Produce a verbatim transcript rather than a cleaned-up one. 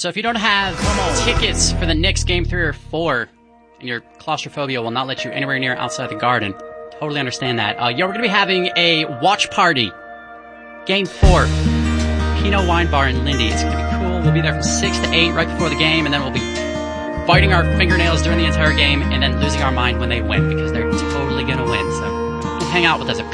So if you don't have tickets for the Knicks game three or four, and your claustrophobia will not let you anywhere near outside the Garden, totally understand that. Uh, yeah, we're going to be having a watch party. Game four. Pinot Wine Bar in Lindy. It's going to be cool. We'll be there from six to eight right before the game, and then we'll be biting our fingernails during the entire game and then losing our mind when they win because they're totally going to win. So hang out with us at